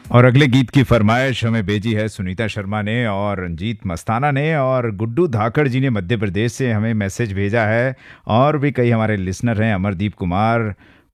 और अगले गीत की फरमाइश हमें भेजी है सुनीता शर्मा ने और रंजीत मस्ताना ने, और गुड्डू धाकड़ जी ने मध्य प्रदेश से हमें मैसेज भेजा है। और भी कई हमारे लिसनर हैं, अमरदीप कुमार,